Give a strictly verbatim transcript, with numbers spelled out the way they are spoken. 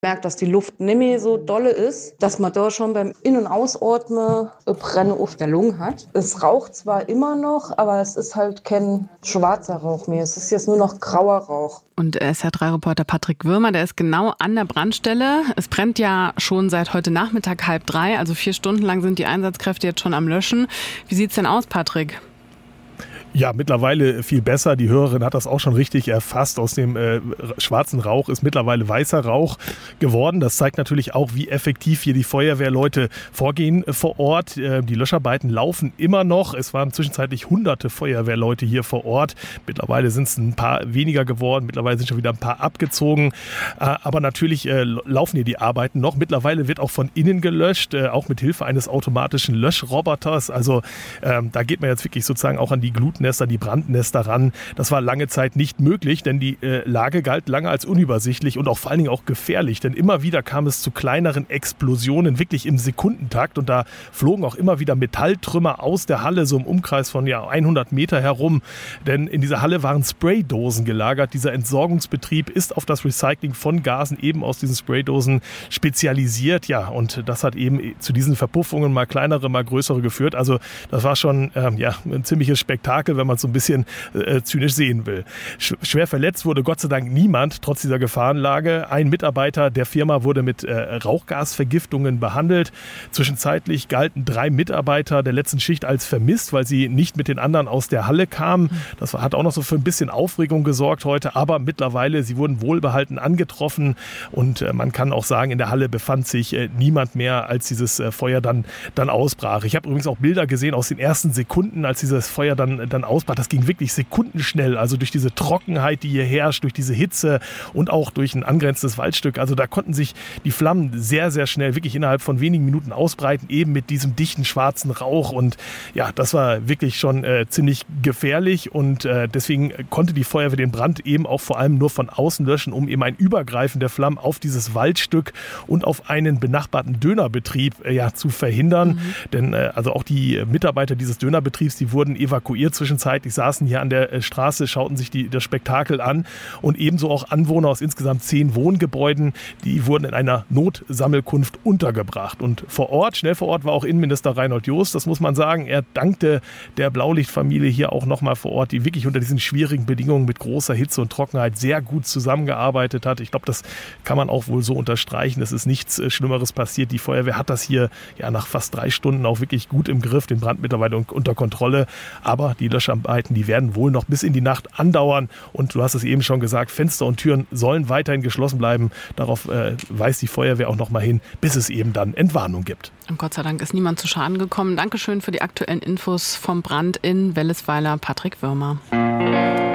merkt, dass die Luft nicht mehr so dolle ist, dass man da schon beim In- und Ausatmen ein Brennen auf der Lunge hat. Es raucht zwar immer noch, aber es ist halt kein schwarzer Rauch mehr. Es ist jetzt nur noch grauer Rauch. Und S R drei Reporter Patrick Würmer, der ist genau an der Brandstelle. Es brennt ja schon seit heute Nachmittag halb drei, also vier Stunden lang sind die Einsatzkräfte jetzt schon am Löschen. Wie sieht's denn aus, Patrick? Ja, mittlerweile viel besser. Die Hörerin hat das auch schon richtig erfasst. Aus dem äh, schwarzen Rauch ist mittlerweile weißer Rauch geworden. Das zeigt natürlich auch, wie effektiv hier die Feuerwehrleute vorgehen äh, vor Ort. Äh, die Löscharbeiten laufen immer noch. Es waren zwischenzeitlich hunderte Feuerwehrleute hier vor Ort. Mittlerweile sind es ein paar weniger geworden. Mittlerweile sind schon wieder ein paar abgezogen. Äh, aber natürlich äh, laufen hier die Arbeiten noch. Mittlerweile wird auch von innen gelöscht, äh, auch mit Hilfe eines automatischen Löschroboters. Also äh, da geht man jetzt wirklich sozusagen auch an die Glut Nester, die Brandnester ran. Das war lange Zeit nicht möglich, denn die äh, Lage galt lange als unübersichtlich und auch vor allen Dingen auch gefährlich, denn immer wieder kam es zu kleineren Explosionen, wirklich im Sekundentakt, und da flogen auch immer wieder Metalltrümmer aus der Halle, so im Umkreis von ja hundert Meter herum, denn in dieser Halle waren Spraydosen gelagert. Dieser Entsorgungsbetrieb ist auf das Recycling von Gasen eben aus diesen Spraydosen spezialisiert, ja, und das hat eben zu diesen Verpuffungen mal kleinere, mal größere geführt. Also das war schon ähm, ja, ein ziemliches Spektakel, wenn man es so ein bisschen äh, zynisch sehen will. Sch- schwer verletzt wurde Gott sei Dank niemand, trotz dieser Gefahrenlage. Ein Mitarbeiter der Firma wurde mit äh, Rauchgasvergiftungen behandelt. Zwischenzeitlich galten drei Mitarbeiter der letzten Schicht als vermisst, weil sie nicht mit den anderen aus der Halle kamen. Das hat auch noch so für ein bisschen Aufregung gesorgt heute, aber mittlerweile, sie wurden wohlbehalten angetroffen, und äh, man kann auch sagen, in der Halle befand sich äh, niemand mehr, als dieses äh, Feuer dann, dann ausbrach. Ich habe übrigens auch Bilder gesehen aus den ersten Sekunden, als dieses Feuer dann, dann ausbrach. Das ging wirklich sekundenschnell, also durch diese Trockenheit, die hier herrscht, durch diese Hitze und auch durch ein angrenzendes Waldstück. Also da konnten sich die Flammen sehr, sehr schnell, wirklich innerhalb von wenigen Minuten ausbreiten, eben mit diesem dichten schwarzen Rauch. Und ja, das war wirklich schon äh, ziemlich gefährlich, und äh, deswegen konnte die Feuerwehr den Brand eben auch vor allem nur von außen löschen, um eben ein Übergreifen der Flammen auf dieses Waldstück und auf einen benachbarten Dönerbetrieb äh, ja, zu verhindern. Mhm. Denn äh, also auch die Mitarbeiter dieses Dönerbetriebs, die wurden evakuiert zwischenzeitlich, saßen hier an der äh, Straße, schauten sich die, das Spektakel an, und ebenso auch Anwohner aus insgesamt zehn Wohngebäuden, die wurden in einer Notsammelkunft untergebracht. Und vor Ort, schnell vor Ort, war auch Innenminister Reinhold Jost, das muss man sagen. Er dankte der Blaulichtfamilie hier auch nochmal vor Ort, die wirklich unter diesen schwierigen Bedingungen mit großer Hitze und Trockenheit sehr gut zusammengearbeitet hat. Ich glaube, das kann man auch wohl so unterstreichen. Es ist nichts äh, Schlimmeres passiert. Die Feuerwehr hat das hier ja nach fast drei Stunden auch wirklich gut im Griff, den Brand mittlerweile unter Kontrolle. Aber die Löscharbeiten, die werden wohl noch bis in die Nacht andauern. Und du hast es eben schon gesagt, Fenster und Türen sollen weiterhin geschlossen bleiben. Darauf äh, weist die Feuerwehr auch noch mal hin, bis es eben dann Entwarnung gibt. Und Gott sei Dank ist niemand zu Schaden gekommen. Dankeschön für die aktuellen Infos vom Brand in Wellesweiler, Patrick Würmer.